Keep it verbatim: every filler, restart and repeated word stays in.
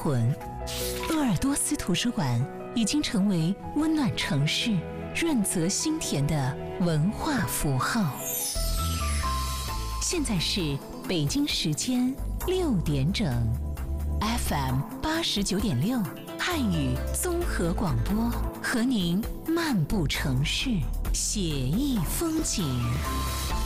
魂。鄂尔多斯图书馆已经成为温暖城市、润泽心田的文化符号。现在是北京时间六点整 ，F M 八十九点六汉语综合广播，和您漫步城市，写意风景。